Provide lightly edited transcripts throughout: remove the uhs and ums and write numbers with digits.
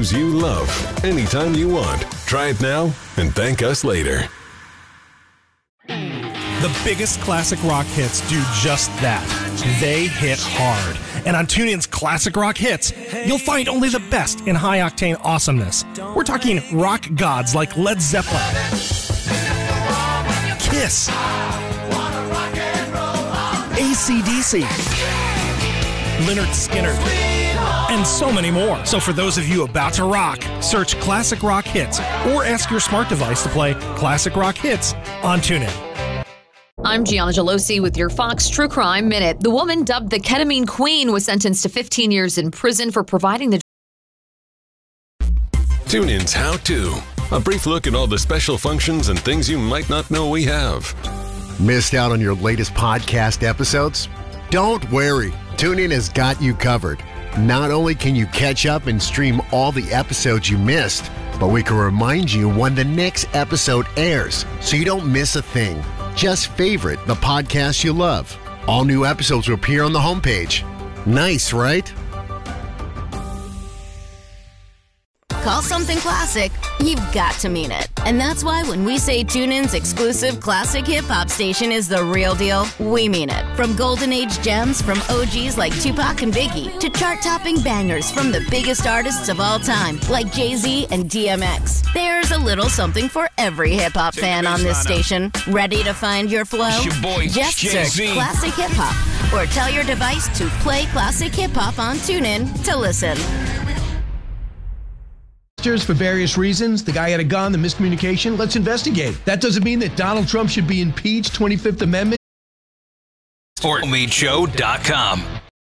tattoos you love, anytime you want. Try it now and thank us later. The biggest classic rock hits do just that. They hit hard. And on TuneIn's Classic Rock Hits, you'll find only the best in high-octane awesomeness. We're talking rock gods like Led Zeppelin, Kiss, AC/DC, Lynyrd Skynyrd, and so many more. So for those of you about to rock, search Classic Rock Hits or ask your smart device to play Classic Rock Hits on TuneIn. I'm Gianna Gelosi with your Fox True Crime Minute. The woman dubbed the Ketamine Queen was sentenced to 15 years in prison for providing the... TuneIn's How To. A brief look at all the special functions and things you might not know we have. Missed out on your latest podcast episodes? Don't worry. TuneIn has got you covered. Not only can you catch up and stream all the episodes you missed, but we can remind you when the next episode airs so you don't miss a thing. Just favorite the podcast you love. All new episodes will appear on the homepage. Nice, right? Call something classic, you've got to mean it. And that's why when we say TuneIn's exclusive classic hip-hop station is the real deal, we mean it. From golden age gems from OGs like Tupac and Biggie to chart-topping bangers from the biggest artists of all time like Jay-Z and DMX. There's a little something for every hip-hop fan on this station. Ready to find your flow? It's your boy, just Jay-Z. search Classic Hip-Hop or tell your device to play Classic Hip-Hop on TuneIn to listen. For various reasons. The guy had a gun, the miscommunication. Let's investigate. That doesn't mean that Donald Trump should be impeached. 25th Amendment. SportMeetShow.com.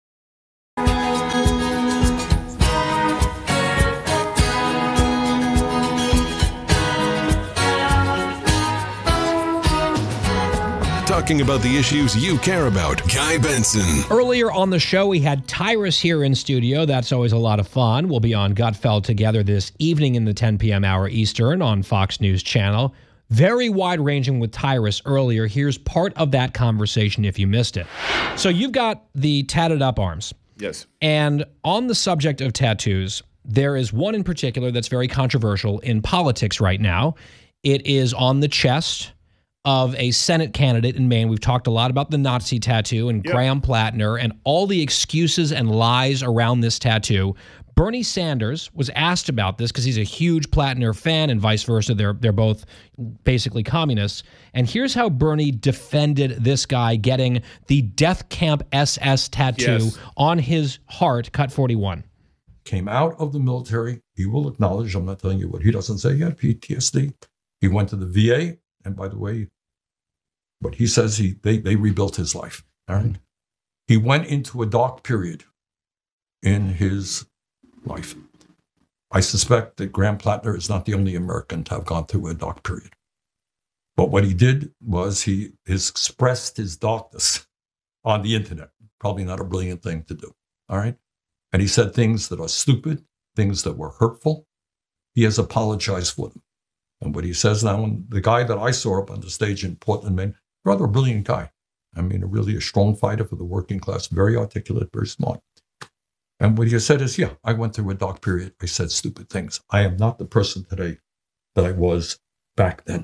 Talking about the issues you care about. Guy Benson. Earlier on the show, we had Tyrus here in studio. That's always a lot of fun. We'll be on Gutfeld together this evening in the 10 p.m. hour Eastern on Fox News Channel. Very wide-ranging with Tyrus earlier. Here's part of that conversation if you missed it. So you've got the tatted up arms. Yes. And on the subject of tattoos, there is one in particular that's very controversial in politics right now. It is on the chest of a Senate candidate in Maine. We've talked a lot about the Nazi tattoo and Graham Plattner and all the excuses and lies around this tattoo. Bernie Sanders was asked about this because he's a huge Plattner fan and vice versa. They're both basically communists. And here's how Bernie defended this guy getting the Death Camp SS tattoo on his heart, cut 41. Came out of the military. He will acknowledge, I'm not telling you what he doesn't say, he had PTSD. He went to the VA. And by the way, what he says, they rebuilt his life. All right. He went into a dark period in his life. I suspect that Graham Plattner is not the only American to have gone through a dark period. But what he did was he expressed his darkness on the internet. Probably not a brilliant thing to do. All right. And he said things that are stupid, things that were hurtful. He has apologized for them. And what he says now, and the guy that I saw up on the stage in Portland, Maine, rather a brilliant guy. I mean, really a strong fighter for the working class, very articulate, very smart. And what he said is, yeah, I went through a dark period. I said stupid things. I am not the person today that I was back then.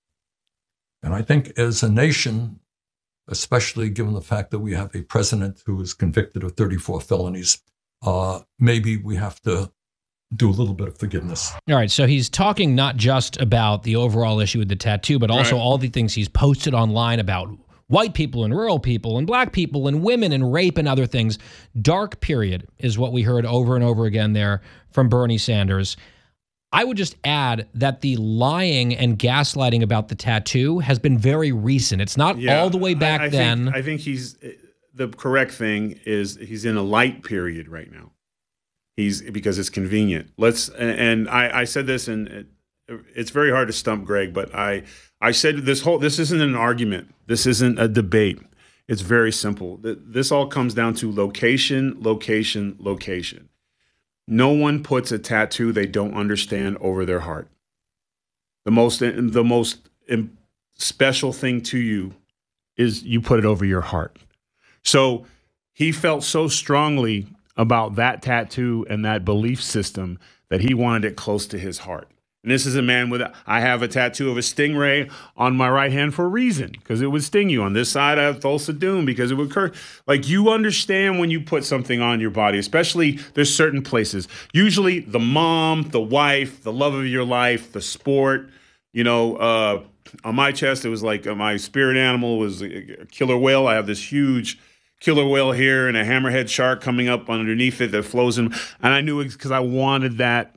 And I think as a nation, especially given the fact that we have a president who is convicted of 34 felonies, maybe we have to do a little bit of forgiveness. All right, so he's talking not just about the overall issue with the tattoo, but also all the things he's posted online about white people and rural people and black people and women and rape and other things. Dark period is what we heard over and over again there from Bernie Sanders. I would just add that the lying and gaslighting about the tattoo has been very recent. It's not all the way back then. I think the correct thing is he's in a light period right now. Because it's convenient. I said this, and it's very hard to stump Greg, but I said this isn't an argument. This isn't a debate. It's very simple. This all comes down to location, location, location. No one puts a tattoo they don't understand over their heart. The most special thing to you is you put it over your heart. So he felt so strongly about that tattoo and that belief system that he wanted it close to his heart. And this is a man I have a tattoo of a stingray on my right hand for a reason, because it would sting you. On this side, I have Thulsa Doom because it would hurt. Like, you understand when you put something on your body, especially there's certain places. Usually the mom, the wife, the love of your life, the sport. On my chest, it was like my spirit animal was a killer whale. I have this huge killer whale here and a hammerhead shark coming up underneath it that flows in. And I knew it because I wanted that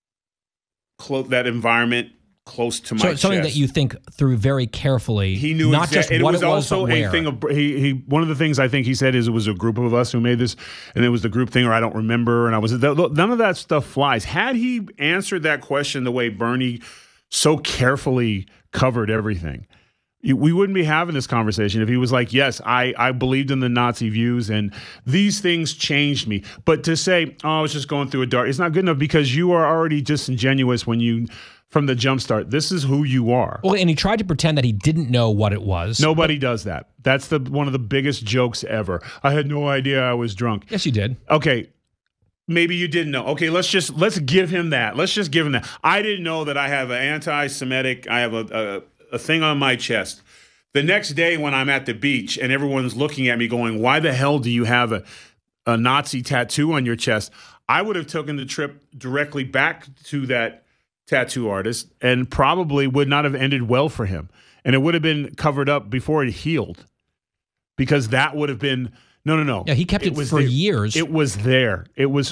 environment close to my chest. Something that you think through very carefully. He knew not just and what it was also a thing of one of the things I think he said is it was a group of us who made this, and it was the group thing, or I don't remember, and none of that stuff flies. Had he answered that question the way Bernie so carefully covered everything, we wouldn't be having this conversation if he was like, yes, I believed in the Nazi views and these things changed me. But to say, I was just going through a dark, it's not good enough, because you are already disingenuous from the jump start. This is who you are. Well, and he tried to pretend that he didn't know what it was. Nobody does that. That's one of the biggest jokes ever. I had no idea I was drunk. Yes, you did. Okay. Maybe you didn't know. Okay, let's give him that. Let's just give him that. I didn't know that I have an anti-Semitic, I have a thing on my chest. The next day when I'm at the beach and everyone's looking at me going, why the hell do you have a Nazi tattoo on your chest? I would have taken the trip directly back to that tattoo artist and probably would not have ended well for him. And it would have been covered up before it healed, because that would have been, no. Yeah, he kept it for years. It was there. It was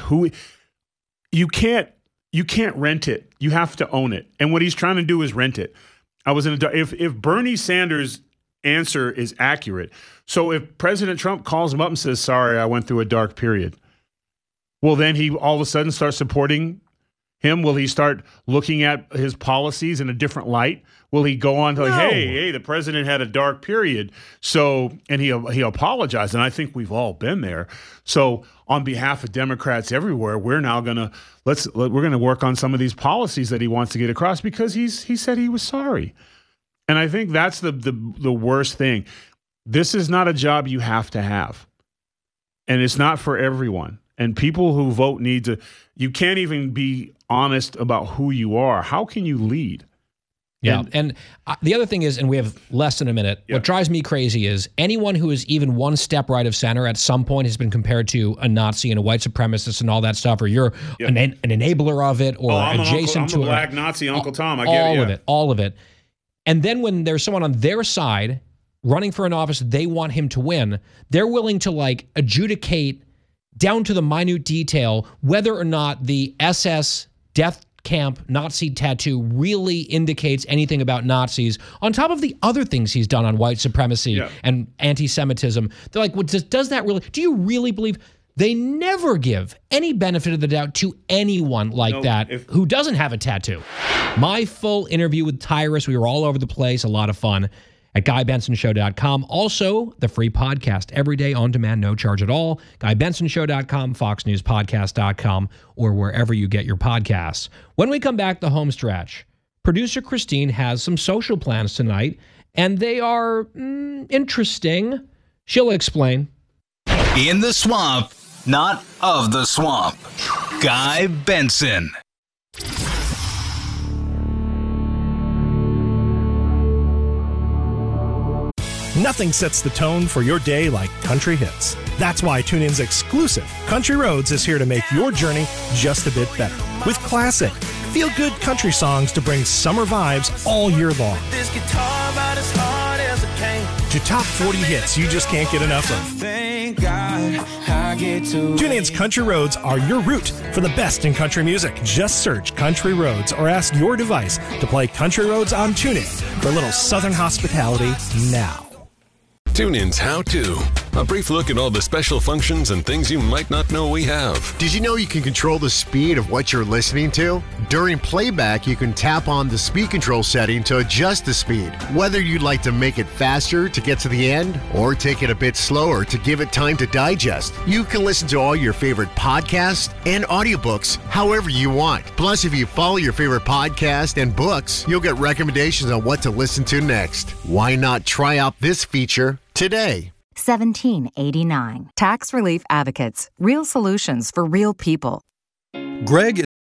you can't rent it. You have to own it. And what he's trying to do is rent it. If Bernie Sanders' answer is accurate, so if President Trump calls him up and says, sorry, I went through a dark period, well, then he all of a sudden starts supporting him? Will he start looking at his policies in a different light? Will he go on to hey, the president had a dark period, and he apologized, and I think we've all been there. So on behalf of Democrats everywhere, we're now gonna work on some of these policies that he wants to get across, because he said he was sorry. And I think that's the worst thing. This is not a job you have to have, and it's not for everyone. And people who vote you can't even be honest about who you are. How can you lead? Yeah. And the other thing is, and we have less than a minute, what drives me crazy is anyone who is even one step right of center at some point has been compared to a Nazi and a white supremacist and all that stuff, or you're an enabler of it, or adjacent to I'm a black Nazi, Uncle Tom. I get it. All of it. And then when there's someone on their side running for an office they want him to win, they're willing to adjudicate down to the minute detail whether or not the SS death camp Nazi tattoo really indicates anything about Nazis, on top of the other things he's done on white supremacy and anti-Semitism. They're like, well, does that really, do you really believe? They never give any benefit of the doubt to anyone like that who doesn't have a tattoo. My full interview with Tyrus, we were all over the place, a lot of fun, at GuyBensonShow.com. Also, the free podcast every day on demand, no charge at all. GuyBensonShow.com, FoxNewsPodcast.com, or wherever you get your podcasts. When we come back, the home stretch, producer Christine has some social plans tonight, and they are interesting. She'll explain. In the swamp, not of the swamp. Guy Benson. Nothing sets the tone for your day like country hits. That's why TuneIn's exclusive Country Roads is here to make your journey just a bit better. With classic, feel-good country songs to bring summer vibes all year long. This guitar about as hard as it came. To top 40 hits you just can't get enough of. Thank God I get to TuneIn's Country Roads are your route for the best in country music. Just search Country Roads or ask your device to play Country Roads on TuneIn for a little southern hospitality now. TuneIn's How To. A brief look at all the special functions and things you might not know we have. Did you know you can control the speed of what you're listening to? During playback, you can tap on the speed control setting to adjust the speed. Whether you'd like to make it faster to get to the end or take it a bit slower to give it time to digest, you can listen to all your favorite podcasts and audiobooks however you want. Plus, if you follow your favorite podcast and books, you'll get recommendations on what to listen to next. Why not try out this feature today? 1789. Tax Relief Advocates. Real solutions for real people. Greg